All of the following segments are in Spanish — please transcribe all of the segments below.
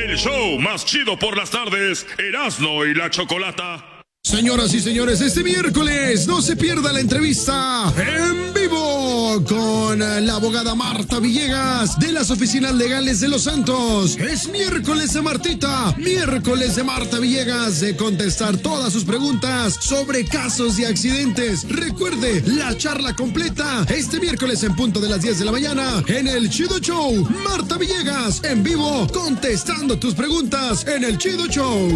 El show más chido por las tardes, Erasmo y la Chocolata. Señoras y señores, este miércoles no se pierda la entrevista en vivo con la abogada Marta Villegas de las Oficinas Legales de Los Santos. Es miércoles de Martita, miércoles de Marta Villegas de contestar todas sus preguntas sobre casos de accidentes. Recuerde, la charla completa este miércoles en punto de las 10 de la mañana en el Chido Show. Marta Villegas en vivo contestando tus preguntas en el Chido Show.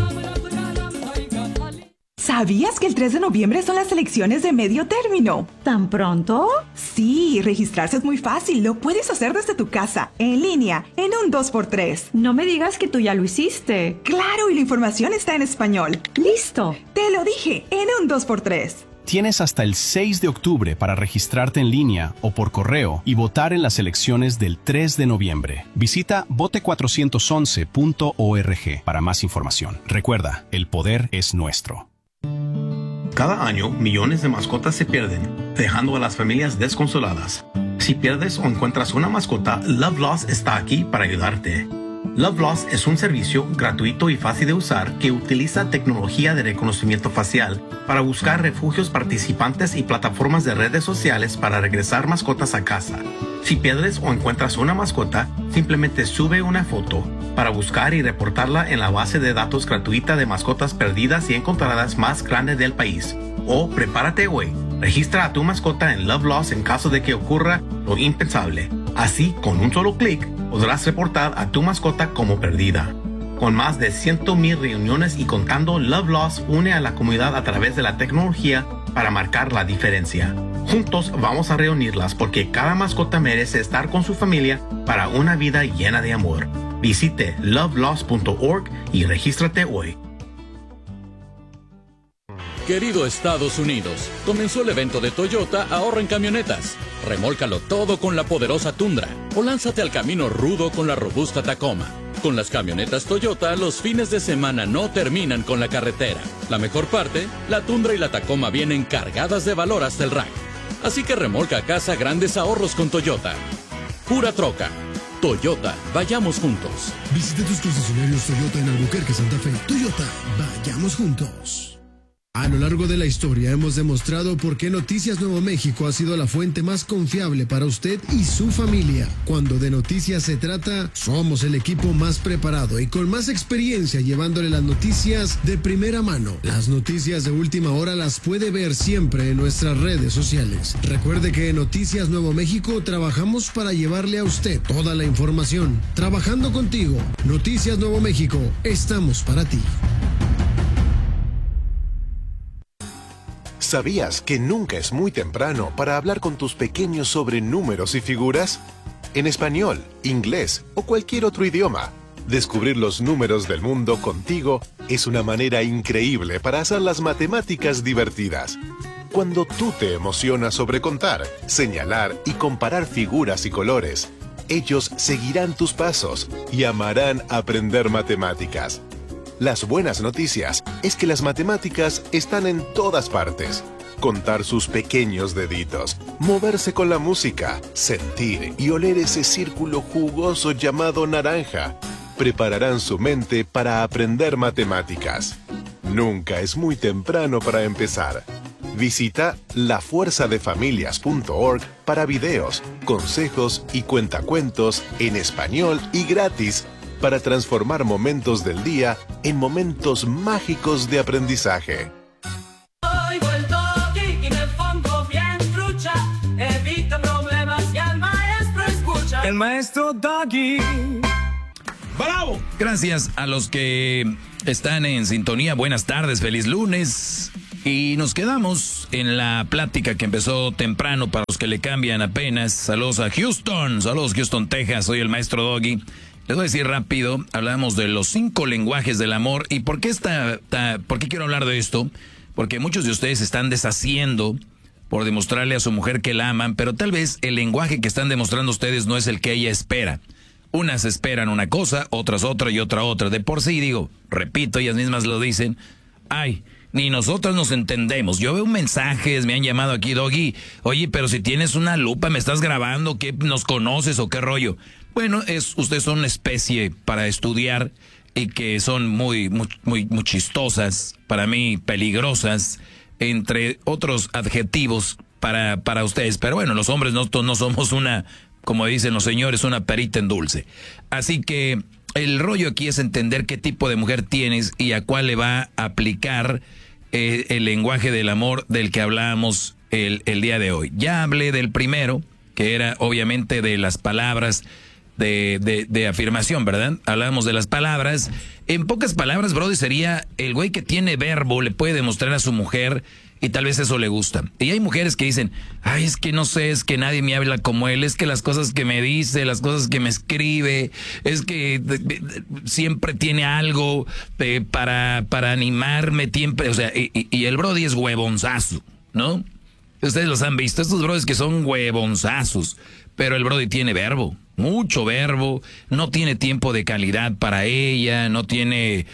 ¿Sabías que el 3 de noviembre son las elecciones de medio término? ¿Tan pronto? Sí, registrarse es muy fácil. Lo puedes hacer desde tu casa, en línea, en un 2x3. No me digas que tú ya lo hiciste. Claro, y la información está en español. ¡Listo! Te lo dije, en un 2x3. Tienes hasta el 6 de octubre para registrarte en línea o por correo y votar en las elecciones del 3 de noviembre. Visita vote411.org para más información. Recuerda, el poder es nuestro. Cada año, millones de mascotas se pierden, dejando a las familias desconsoladas. Si pierdes o encuentras una mascota, Love Loss está aquí para ayudarte. Love Loss es un servicio gratuito y fácil de usar que utiliza tecnología de reconocimiento facial para buscar refugios participantes y plataformas de redes sociales para regresar mascotas a casa. Si pierdes o encuentras una mascota, simplemente sube una foto para buscar y reportarla en la base de datos gratuita de mascotas perdidas y encontradas más grande del país. O prepárate hoy. Registra a tu mascota en Love Loss en caso de que ocurra lo impensable. Así, con un solo clic, podrás reportar a tu mascota como perdida. Con más de 100,000 reuniones y contando, Love Loss une a la comunidad a través de la tecnología para marcar la diferencia. Juntos vamos a reunirlas porque cada mascota merece estar con su familia para una vida llena de amor. Visite loveloss.org y regístrate hoy. Querido Estados Unidos, comenzó el evento de Toyota Ahorra en Camionetas. Remólcalo todo con la poderosa Tundra o lánzate al camino rudo con la robusta Tacoma. Con las camionetas Toyota, los fines de semana no terminan con la carretera. La mejor parte, la Tundra y la Tacoma vienen cargadas de valor hasta el rack. Así que remolca a casa grandes ahorros con Toyota. Pura troca. Toyota, vayamos juntos. Visita tus concesionarios Toyota en Albuquerque, Santa Fe. Toyota, vayamos juntos. A lo largo de la historia hemos demostrado por qué Noticias Nuevo México ha sido la fuente más confiable para usted y su familia. Cuando de noticias se trata, somos el equipo más preparado y con más experiencia llevándole las noticias de primera mano. Las noticias de última hora las puede ver siempre en nuestras redes sociales. Recuerde que en Noticias Nuevo México trabajamos para llevarle a usted toda la información. Trabajando contigo, Noticias Nuevo México, estamos para ti. ¿Sabías que nunca es muy temprano para hablar con tus pequeños sobre números y figuras? En español, inglés o cualquier otro idioma, descubrir los números del mundo contigo es una manera increíble para hacer las matemáticas divertidas. Cuando tú te emocionas sobre contar, señalar y comparar figuras y colores, ellos seguirán tus pasos y amarán aprender matemáticas. Las buenas noticias es que las matemáticas están en todas partes. Contar sus pequeños deditos, moverse con la música, sentir y oler ese círculo jugoso llamado naranja, prepararán su mente para aprender matemáticas. Nunca es muy temprano para empezar. Visita lafuerzadefamilias.org para videos, consejos y cuentacuentos en español y gratis para transformar momentos del día en momentos mágicos de aprendizaje. Oigo el toque y me pongo bien trucha, evita problemas y al maestro escucha. El maestro Doggy. ¡Bravo! Gracias a los que están en sintonía. Buenas tardes, feliz lunes. Y nos quedamos en la plática que empezó temprano para los que le cambian apenas. Saludos a Houston. Saludos, Houston, Texas. Soy el maestro Doggy. Les voy a decir rápido, hablamos de los 5 lenguajes del amor. ¿Y por qué por qué quiero hablar de esto? Porque muchos de ustedes se están deshaciendo por demostrarle a su mujer que la aman, pero tal vez el lenguaje que están demostrando ustedes no es el que ella espera. Unas esperan una cosa, otras otra y otra otra. De por sí, repito, ellas mismas lo dicen, ay, ni nosotros nos entendemos. Yo veo mensajes, me han llamado aquí, Doggy, oye, pero si tienes una lupa, me estás grabando, ¿qué nos conoces o qué rollo? Bueno, ustedes son una especie para estudiar y que son muy chistosas, para mí peligrosas, entre otros adjetivos para ustedes. Pero bueno, los hombres no somos una, como dicen los señores, una perita en dulce. Así que el rollo aquí es entender qué tipo de mujer tienes y a cuál le va a aplicar el lenguaje del amor del que hablábamos el día de hoy. Ya hablé del primero, que era obviamente de las palabras de afirmación, ¿verdad? Hablábamos de las palabras. En pocas palabras, Brody, sería el güey que tiene verbo, le puede demostrar a su mujer y tal vez eso le gusta. Y hay mujeres que dicen, ay, es que no sé, es que nadie me habla como él, es que las cosas que me dice, las cosas que me escribe, es que siempre tiene algo para animarme, siempre, o sea, y el Brody es huevonzazo, ¿no? Ustedes los han visto, estos Brodis que son huevonzazos, pero el Brody tiene verbo, mucho verbo, no tiene tiempo de calidad para ella, no tiene,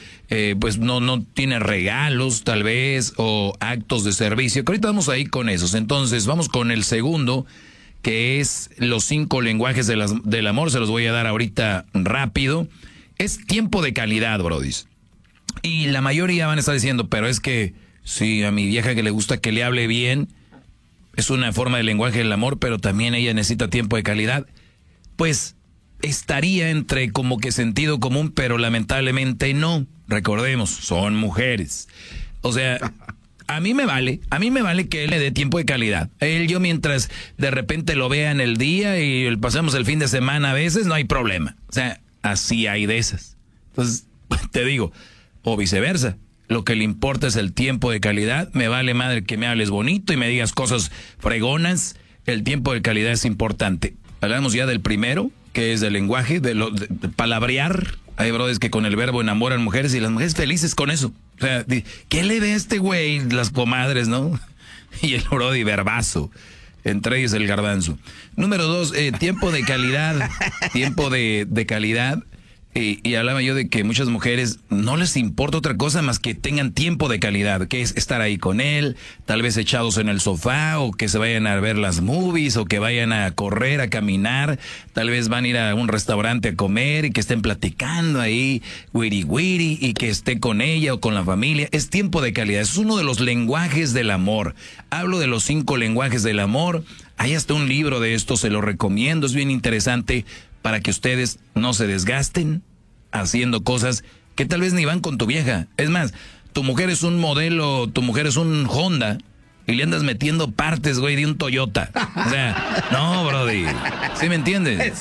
no tiene regalos tal vez, o actos de servicio, que ahorita vamos ahí con esos. Entonces vamos con el segundo, que es los 5 lenguajes del amor, se los voy a dar ahorita rápido. Es tiempo de calidad, Brodis. Y la mayoría van a estar diciendo, pero es que sí, a mi vieja que le gusta que le hable bien, es una forma de lenguaje del amor, pero también ella necesita tiempo de calidad. Pues estaría entre como que sentido común, pero lamentablemente no. Recordemos, son mujeres. O sea, a mí me vale que él le dé tiempo de calidad. Yo mientras de repente lo vea en el día y pasamos el fin de semana a veces, no hay problema. O sea, así hay de esas. Entonces, te digo, o viceversa. Lo que le importa es el tiempo de calidad. Me vale madre que me hables bonito y me digas cosas fregonas. El tiempo de calidad es importante. Hablamos ya del primero, que es del lenguaje, de palabrear. Hay brothers que con el verbo enamoran mujeres y las mujeres felices con eso. O sea, ¿qué le ve a este güey? Las comadres, ¿no? Y el brody verbazo. Entre ellos el garbanzo. Número 2, tiempo de calidad. Tiempo de calidad. Y hablaba yo de que muchas mujeres no les importa otra cosa más que tengan tiempo de calidad, que es estar ahí con él, tal vez echados en el sofá, o que se vayan a ver las movies, o que vayan a correr, a caminar, tal vez van a ir a un restaurante a comer y que estén platicando ahí, wiri wiri, y que esté con ella o con la familia. Es tiempo de calidad, es uno de los lenguajes del amor. Hablo de los 5 lenguajes del amor. Hay hasta un libro de esto, se lo recomiendo, es bien interesante, para que ustedes no se desgasten haciendo cosas que tal vez ni van con tu vieja. Es más, tu mujer es un modelo, tu mujer es un Honda y le andas metiendo partes, güey, de un Toyota. O sea, no, brody. ¿Sí me entiendes?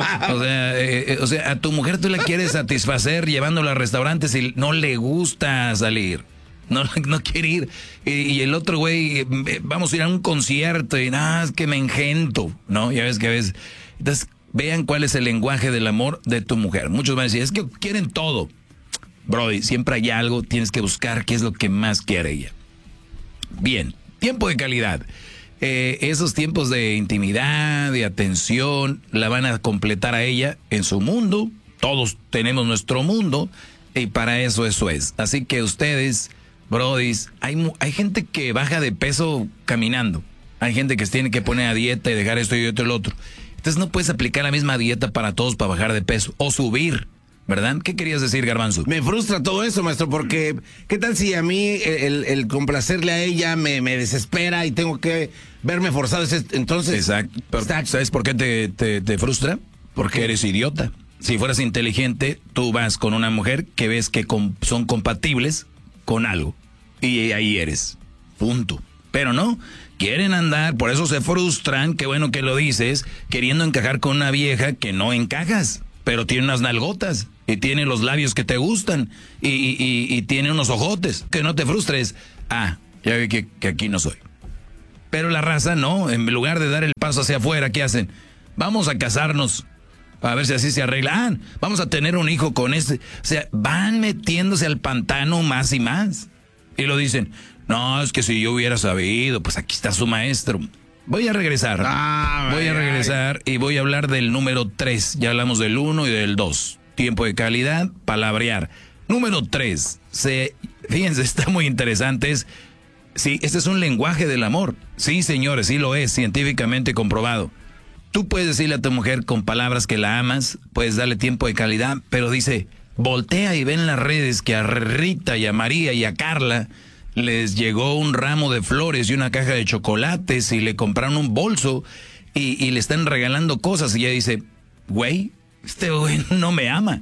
O sea, a tu mujer tú la quieres satisfacer llevándola a restaurantes y no le gusta salir. No quiere ir. Y el otro güey, vamos a ir a un concierto y nada, es que me engento, ¿no? Ya ves que ves. Entonces, vean cuál es el lenguaje del amor de tu mujer. Muchos van a decir, es que quieren todo. Brody, siempre hay algo, tienes que buscar qué es lo que más quiere ella. Bien, tiempo de calidad. Esos tiempos de intimidad, de atención, la van a completar a ella en su mundo. Todos tenemos nuestro mundo y para eso es. Así que ustedes, brodis, hay gente que baja de peso caminando. Hay gente que se tiene que poner a dieta y dejar esto y esto y lo otro. Entonces no puedes aplicar la misma dieta para todos para bajar de peso o subir, ¿verdad? ¿Qué querías decir, Garbanzo? Me frustra todo eso, maestro, porque ¿qué tal si a mí el complacerle a ella me desespera y tengo que verme forzado? Entonces... Exacto. Pero, ¿sabes por qué te frustra? Porque eres idiota. Si fueras inteligente, tú vas con una mujer que ves que son compatibles con algo. Y ahí eres. Punto. Pero no... Quieren andar, por eso se frustran, qué bueno que lo dices, queriendo encajar con una vieja que no encajas, pero tiene unas nalgotas, y tiene los labios que te gustan, y tiene unos ojotes, que no te frustres. Ah, ya vi que aquí no soy. Pero la raza no, en lugar de dar el paso hacia afuera, ¿qué hacen? Vamos a casarnos, a ver si así se arregla. Ah, vamos a tener un hijo con este. O sea, van metiéndose al pantano más y más. Y lo dicen... No, es que si yo hubiera sabido, pues aquí está su maestro. Voy a regresar. Y voy a hablar del número 3. Ya hablamos del 1 y del 2. Tiempo de calidad, palabrear. Número 3. Fíjense, está muy interesante. Sí, este es un lenguaje del amor. Sí, señores, sí lo es, científicamente comprobado. tú puedes decirle a tu mujer con palabras que la amas, puedes darle tiempo de calidad, pero dice, voltea y ve en las redes que a Rita y a María y a Carla les llegó un ramo de flores y una caja de chocolates y le compraron un bolso y le están regalando cosas. Y ella dice, güey, este güey no me ama.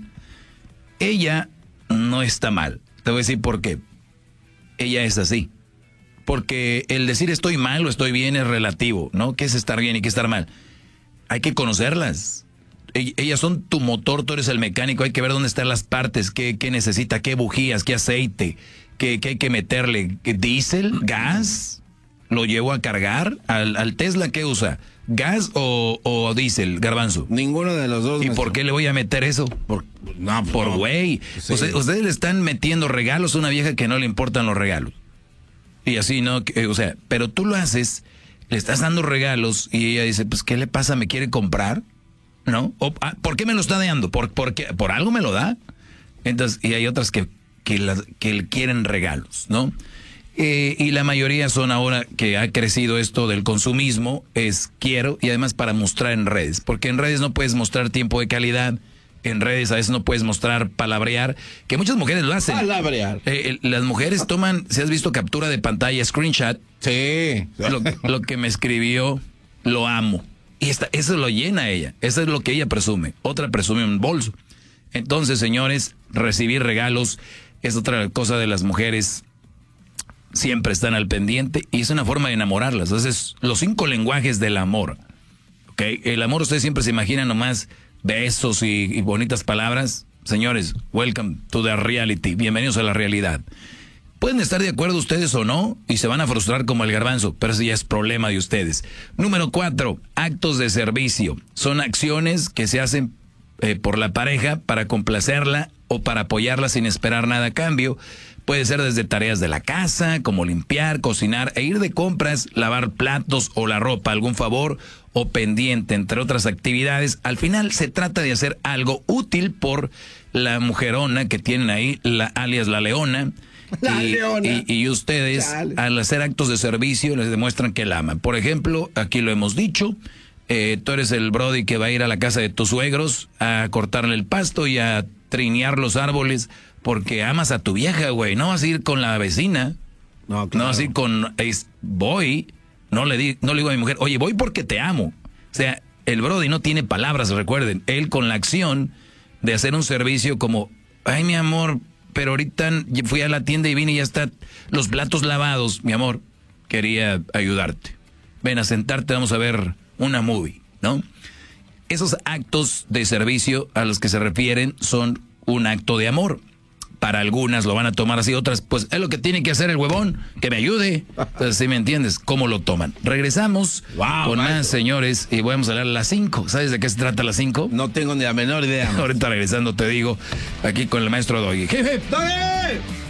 Ella no está mal. Te voy a decir por qué. Ella es así. Porque el decir estoy mal o estoy bien es relativo, ¿no? ¿Qué es estar bien y qué es estar mal? Hay que conocerlas. Ellas son tu motor, tú eres el mecánico, hay que ver dónde están las partes, qué necesita, qué bujías, qué aceite, qué hay que meterle, diésel, gas, lo llevo a cargar, al Tesla, ¿qué usa? ¿Gas o diésel, Garbanzo? Ninguno de los dos. ¿Y por qué le voy a meter eso? Por güey. Sí. Ustedes le están metiendo regalos a una vieja que no le importan los regalos. Y así, ¿no? Pero tú lo haces, le estás dando regalos y ella dice, pues, ¿qué le pasa? ¿Me quiere comprar? ¿No? ¿Por qué me lo está dando? ¿Por algo me lo da? Entonces, y hay otras que quieren regalos, ¿no? Y la mayoría son ahora que ha crecido esto del consumismo, es quiero, y además para mostrar en redes, porque en redes no puedes mostrar tiempo de calidad, en redes a veces no puedes mostrar palabrear, que muchas mujeres lo hacen. Palabrear. Las mujeres toman, si has visto captura de pantalla, screenshot, sí. Lo que me escribió, lo amo. Y eso lo llena a ella, eso es lo que ella presume, otra presume un bolso. Entonces, señores, recibir regalos es otra cosa de las mujeres, siempre están al pendiente y es una forma de enamorarlas. Entonces, los 5 lenguajes del amor, ¿ok? El amor, ustedes siempre se imaginan nomás besos y bonitas palabras. Señores, welcome to the reality, bienvenidos a la realidad. Pueden estar de acuerdo ustedes o no, y se van a frustrar como el Garbanzo, pero eso ya es problema de ustedes. Número 4, actos de servicio. Son acciones que se hacen por la pareja para complacerla o para apoyarla sin esperar nada a cambio. Puede ser desde tareas de la casa, como limpiar, cocinar e ir de compras, lavar platos o la ropa, algún favor o pendiente, entre otras actividades. Al final se trata de hacer algo útil por la mujerona que tienen ahí, alias la leona. Y ustedes, al hacer actos de servicio, les demuestran que la aman. Por ejemplo, aquí lo hemos dicho, tú eres el brody que va a ir a la casa de tus suegros a cortarle el pasto y a trinear los árboles porque amas a tu vieja, güey. No vas a ir con la vecina. No, claro. No vas a ir con... voy. No le digo a mi mujer, oye, voy porque te amo. O sea, el brody no tiene palabras, recuerden. Él con la acción de hacer un servicio como, ay, mi amor, pero ahorita fui a la tienda y vine y ya están los platos lavados. Mi amor, quería ayudarte. Ven a sentarte, vamos a ver una movie, ¿no? Esos actos de servicio a los que se refieren son un acto de amor. Para algunas lo van a tomar así, otras, pues es lo que tiene que hacer el huevón, que me ayude. Entonces, ¿sí me entiendes? ¿Cómo lo toman? Regresamos con más, señores, y vamos a hablar a las 5. ¿Sabes de qué se trata a las 5? No tengo ni la menor idea. Ahorita regresando te digo, aquí con el maestro Doggy. ¡Jefe! ¡Doggy!